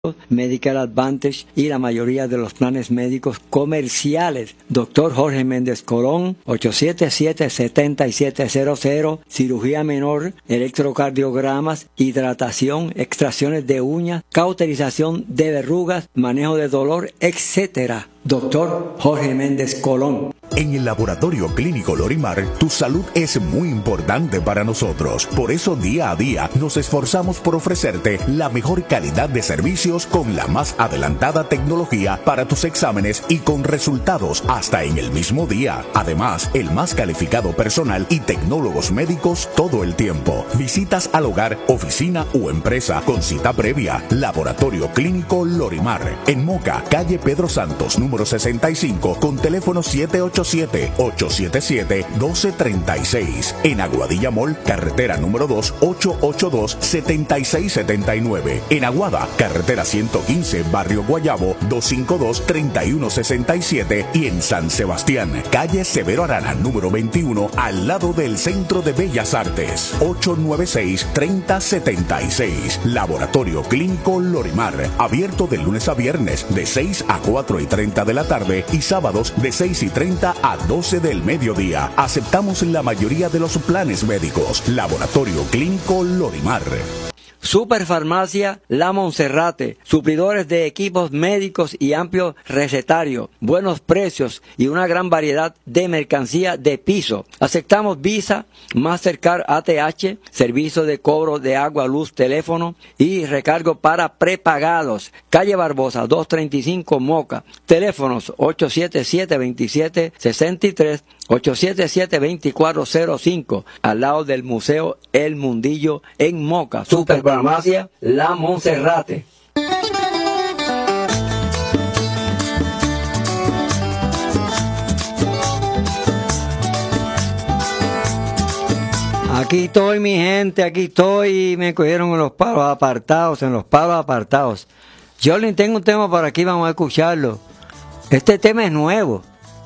Medicare Advantage y la mayoría de los planes médicos comerciales. Doctor Jorge Méndez Colón, 877-7700, cirugía menor, electrocardiogramas, hidratación, extracciones de uñas, cauterización de verrugas, manejo de dolor, etc. Doctor Jorge Méndez Colón. En el Laboratorio Clínico Lorimar, tu salud es muy importante para nosotros. Por eso, día a día, nos esforzamos por ofrecerte la mejor calidad de servicios con la más adelantada tecnología para tus exámenes y con resultados hasta en el mismo día. Además, el más calificado personal y tecnólogos médicos todo el tiempo. Visitas al hogar, oficina o empresa con cita previa. Laboratorio Clínico Lorimar. En Moca, calle Pedro Santos, número 65, con teléfono 787-877-1236. En Aguadilla Mall, carretera número 2, 882-7679. En Aguada, carretera 115, barrio Guayabo, 252-3167. Y en San Sebastián, calle Severo Arana, número 21, al lado del Centro de Bellas Artes, 896-3076. Laboratorio Clínico Lorimar, abierto de lunes a viernes, de 6 a 4:30 de la tarde y sábados de 6:30 a 12 del mediodía. Aceptamos la mayoría de los planes médicos. Laboratorio Clínico Lorimar. Superfarmacia La Monserrate, suplidores de equipos médicos y amplio recetario, buenos precios y una gran variedad de mercancía de piso. Aceptamos Visa, Mastercard, ATH, servicio de cobro de agua, luz, teléfono y recargo para prepagados. Calle Barbosa, 235 Moca. Teléfonos 877-2763, 877-2405, al lado del Museo El Mundillo en Moca. Superfarmacia La Monserrate. Aquí estoy, mi gente, aquí estoy. Me cogieron en los palos apartados, Yo les tengo un tema por aquí, vamos a escucharlo. Este tema es nuevo.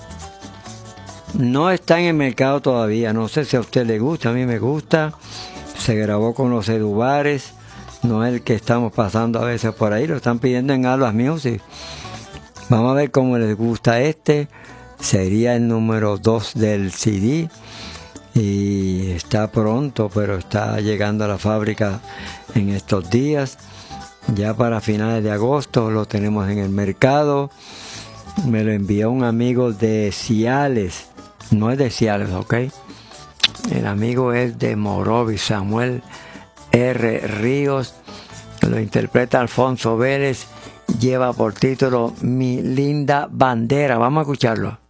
No está en el mercado todavía. No sé si a usted le gusta, a mí me gusta. Se grabó con los Edubares. No es el que estamos pasando a veces por ahí. Lo están pidiendo en Alba Music. Vamos a ver cómo les gusta este. Sería el número 2 del CD. Y está pronto, pero está llegando a la fábrica en estos días. Ya para finales de agosto lo tenemos en el mercado. Me lo envió un amigo de Ciales. No es de Ciales, ¿ok? El amigo es de Morovis, Samuel R. Ríos. Lo interpreta Alfonso Vélez. Lleva por título Mi Linda Bandera. Vamos a escucharlo.